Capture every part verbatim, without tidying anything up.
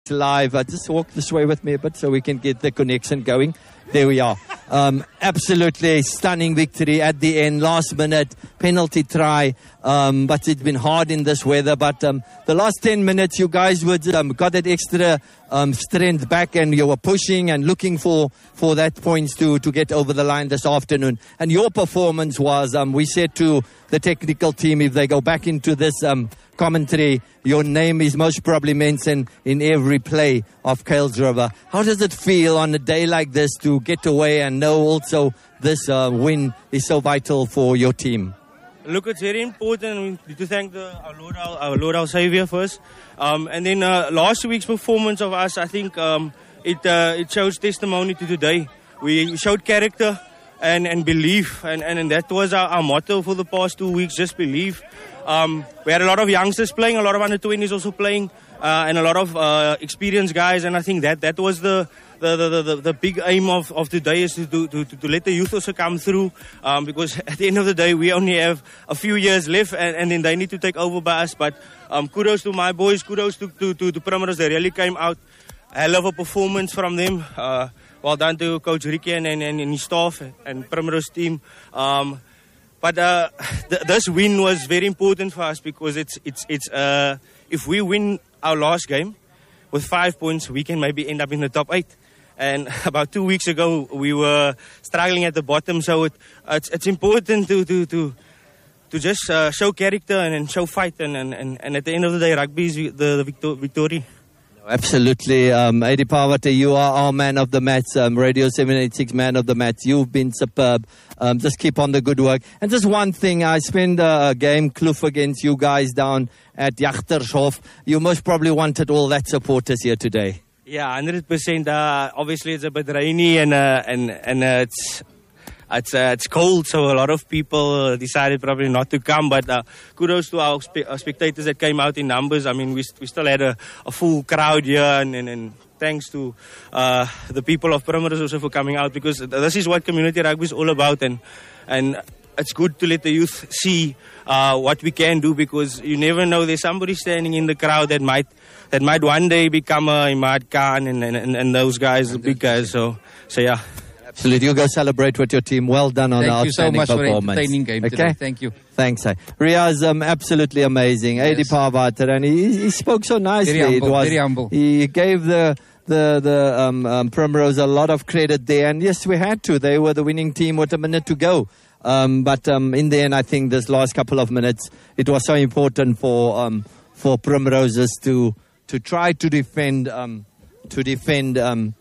live. Uh, just walk this way with me a bit so we can get the connection going. There we are. Um, absolutely a stunning victory at the end. Last minute penalty try. Um, but it's been hard in this weather. But um, the last ten minutes, you guys were just, um, got that extra um, strength back, and you were pushing and looking for, for that points to, to get over the line this afternoon. And your performance was, um, we said to the technical team, if they go back into this um, commentary, your name is most probably mentioned in every play of Kuilsriver. How does it feel on a day like this to get away and know also this uh, win is so vital for your team? Look, it's very important to thank the, our, Lord, our, our Lord, our Savior first. Um, and then uh, last week's performance of us, I think um, it uh, it shows testimony to today. We showed character and, and belief, and, and, and that was our, our motto for the past two weeks, just believe. Um, we had a lot of youngsters playing, a lot of under twenties also playing, uh, and a lot of uh, experienced guys, and I think that that was the the the, the, the big aim of, of today, is to, to, to, to let the youth also come through, um, because at the end of the day we only have a few years left, and, and then they need to take over by us. But um, kudos to my boys, kudos to, to, to, to Primrose. They really came out. A hell of a performance from them. Uh, well done to Coach Ricky and, and, and his staff and Primrose team. Um, But uh, th- this win was very important for us, because it's it's it's uh, if we win our last game with five points, we can maybe end up in the top eight. And about two weeks ago, we were struggling at the bottom, so it, it's it's important to to to to just uh, show character and, and show fight, and, and, and at the end of the day, rugby is the, the victor- victory. Absolutely. Um, Eddie Pawate, you are our man of the match, um, Radio seven eighty-six man of the match. You've been superb. Um, just keep on the good work. And just one thing, I spent a game, Kloof, against you guys down at Jagtershof. You most probably wanted all that supporters here today. Yeah, one hundred percent. Uh, obviously, it's a bit rainy, and uh, and and uh, it's it's uh, it's cold, so a lot of people decided probably not to come. But uh, kudos to our, spe- our spectators that came out in numbers. I mean, we we still had a, a full crowd here, and, and, and thanks to uh, the people of Primrose also for coming out, because this is what community rugby is all about, and and it's good to let the youth see uh, what we can do, because you never know, there's somebody standing in the crowd that might that might one day become a Imad Khan and, and, and those guys, the big guys. So so yeah. Absolutely. You go celebrate with your team. Well done on the outstanding performance. Thank you so much for an entertaining game okay? today. Thank you. Thanks. Hey. Riaz, um, absolutely amazing. Yes. Eddie Pawate, and he, he spoke so nicely. Very humble. It was, very humble. He gave the the the um, um, Primrose a lot of credit there, and yes, we had to. They were the winning team with a minute to go. Um, but um, in the end, I think this last couple of minutes, it was so important for um, for Primroses to to try to defend um, to defend. Um,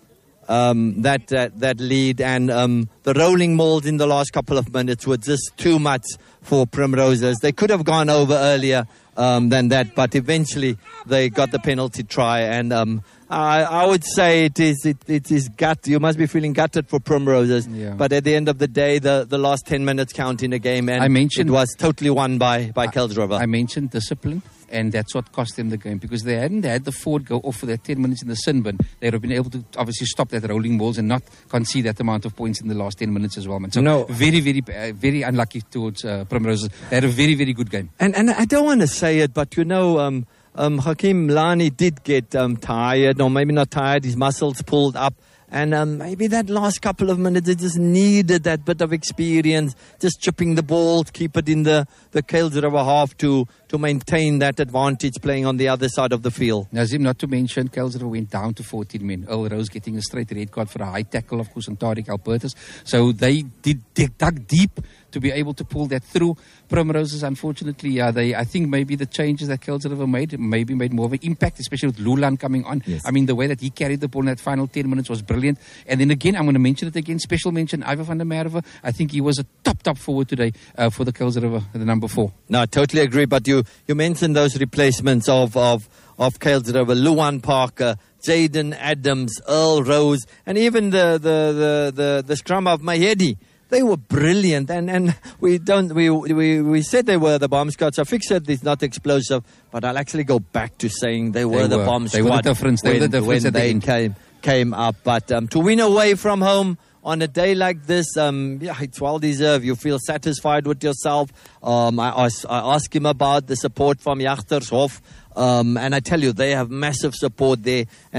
Um, that, that that lead, and um, the rolling mauls in the last couple of minutes were just too much for Primroses. They could have gone over earlier um, than that, but eventually they got the penalty try. And um, I, I would say it is it, it is gut. You must be feeling gutted for Primroses. Yeah. But at the end of the day, the, the last ten minutes count in a game, and I mentioned, it was totally won by by Kuilsriver. I mentioned discipline. And that's what cost them the game, because they hadn't had the Ford go off for that ten minutes in the sin bin. They would have been able to obviously stop that rolling balls and not concede that amount of points in the last ten minutes as well, man. So no. very, very, uh, very unlucky towards uh, Primrose. They had a very, very good game. And and I don't want to say it, but you know, um, um, Hakeem Lani did get um, tired, or maybe not tired. His muscles pulled up. And um, maybe that last couple of minutes, it just needed that bit of experience, just chipping the ball, to keep it in the, the Kuilsriver half to, to maintain that advantage playing on the other side of the field. Nazim, not to mention, Kuilsriver went down to fourteen men. Earl Rose getting a straight red card for a high tackle, of course, on Tariq Albertus. So they did they dug deep to be able to pull that through. Primroses, unfortunately, yeah, they, I think maybe the changes that Kuilsriver made maybe made more of an impact, especially with Lulan coming on. Yes. I mean, the way that he carried the ball in that final ten minutes was brilliant. And then again, I'm going to mention it again, special mention, Ivar van der Merwe. I think he was a top, top forward today uh, for the Kuilsriver, the number four. No, I totally agree. But you, you mentioned those replacements of, of, of Kuilsriver, Luan Parker, Jaden Adams, Earl Rose, and even the, the, the, the, the scrum of Mahedi. They were brilliant, and, and we don't we, we we said they were the bomb squad. So Fix said it's not explosive, but I'll actually go back to saying they were they the were. bomb they squad. Were the difference. They when, were the difference when they the came came up. But um, to win away from home on a day like this, um, yeah, it's well deserved. You feel satisfied with yourself. Um, I asked I asked him about the support from Jagtershof. Um, and I tell you, they have massive support there.